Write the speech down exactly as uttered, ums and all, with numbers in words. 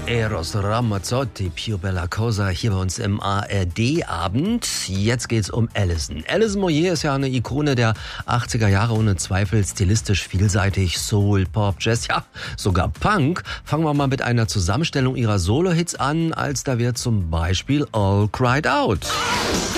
Eros Ramazzotti, Più bella cosa, hier bei uns im A R D-Abend. Jetzt geht's um Alison. Alison Moyet ist ja eine Ikone der achtziger Jahre, ohne Zweifel stilistisch vielseitig, Soul, Pop, Jazz, ja, sogar Punk. Fangen wir mal mit einer Zusammenstellung ihrer Solo-Hits an, als da wird zum Beispiel All Cried Out.